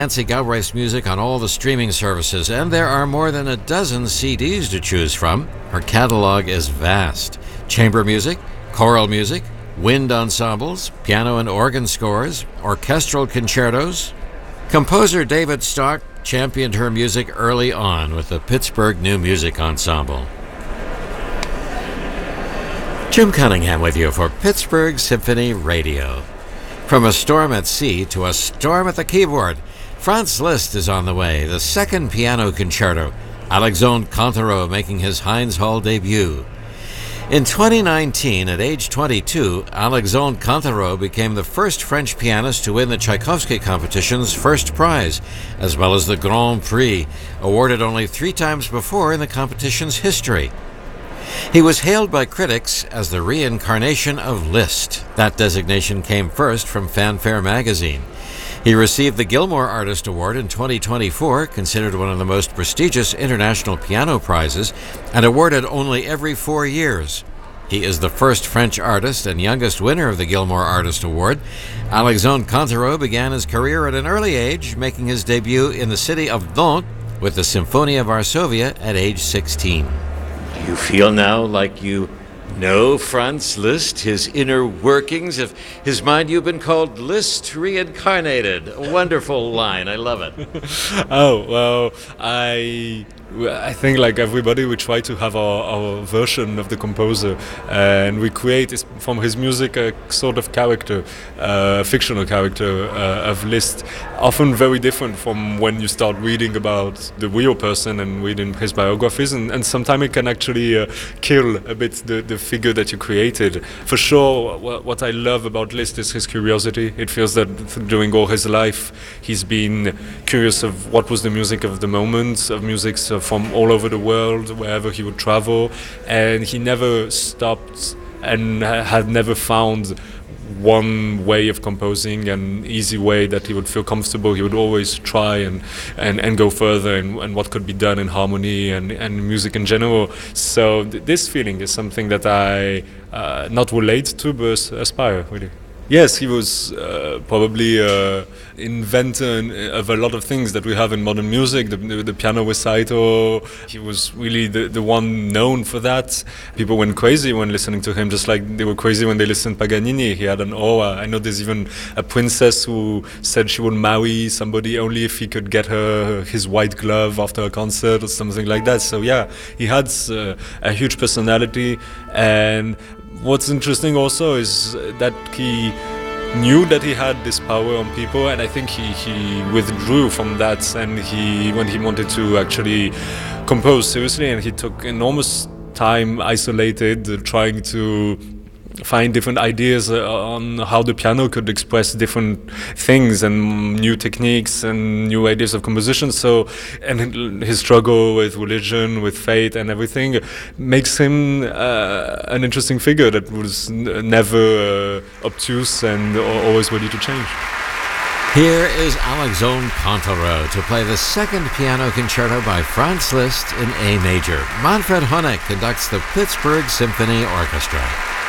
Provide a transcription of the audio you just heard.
Nancy Galbraith's music on all the streaming services, and there are more than a dozen CDs to choose from. Her catalog is vast. Chamber music, choral music, wind ensembles, piano and organ scores, orchestral concertos. Composer David Stock championed her music early on with the Pittsburgh New Music Ensemble. Jim Cunningham with you for Pittsburgh Symphony Radio. From a storm at sea to a storm at the keyboard, Franz Liszt is on the way, the second piano concerto, Alexandre Cantereau making his Heinz Hall debut. In 2019, at age 22, Alexandre Cantereau became the first French pianist to win the Tchaikovsky competition's first prize, as well as the Grand Prix, awarded only 3 times before in the competition's history. He was hailed by critics as the reincarnation of Liszt. That designation came first from Fanfare magazine. He received the Gilmore Artist Award in 2024, considered one of the most prestigious international piano prizes, and awarded only every 4 years. He is the first French artist and youngest winner of the Gilmore Artist Award. Alexandre Cantereau began his career at an early age, making his debut in the city of Nantes with the Symphonia Varsovia at age 16. Do you feel now like you know Franz Liszt, his inner workings of his mind? You've been called Liszt reincarnated. A wonderful line. I love it. Oh, well, I think like everybody, we try to have our version of the composer, and we create from his music a sort of character, a fictional character of Liszt, often very different from when you start reading about the real person and reading his biographies, and sometimes it can actually kill a bit the figure that you created. For sure, what I love about Liszt is his curiosity. It feels that during all his life he's been curious of what was the music of the moment, of music from all over the world, wherever he would travel, and he never stopped and had never found one way of composing, an easy way that he would feel comfortable. He would always try and go further and what could be done in harmony and music in general. So this feeling is something that I not relate to, but aspire, really. Yes, he was probably inventor of a lot of things that we have in modern music, the piano recital. He was really the one known for that. People went crazy when listening to him, just like they were crazy when they listened to Paganini. He had an aura. I know there's even a princess who said she would marry somebody only if he could get her his white glove after a concert or something like that. So yeah, he had a huge personality. And what's interesting also is that he knew that he had this power on people, and I think he withdrew from that, and when he wanted to actually compose seriously, and he took enormous time isolated, trying to find different ideas on how the piano could express different things and new techniques and new ideas of composition. So, and his struggle with religion, with faith and everything makes him an interesting figure that was never obtuse and always ready to change. Here is Alexandre Cantereau to play the second piano concerto by Franz Liszt in A major. Manfred Honeck conducts the Pittsburgh Symphony Orchestra.